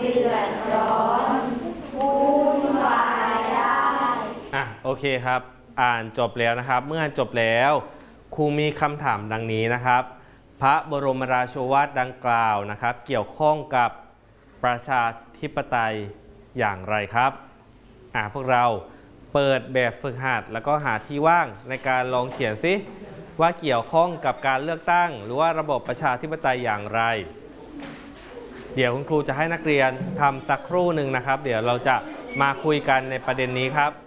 เดือดร้อนวุ่นวายได้โอเคครับอ่านจบแล้วนะครับเมื่ออ่านจบแล้วครูมีคำถามดังนี้นะครับพระบรมราโชวาทดังกล่าวนะครับเกี่ยวข้องกับประชาธิปไตยอย่างไรครับพวกเราเปิดแบบฝึกหัดแล้วก็หาที่ว่างในการลองเขียนซิว่าเกี่ยวข้องกับการเลือกตั้งหรือว่าระบบประชาธิปไตยอย่างไรเดี๋ยวคุณครูจะให้นักเรียนทำสักครู่หนึ่งนะครับเดี๋ยวเราจะมาคุยกันในประเด็นนี้ครับ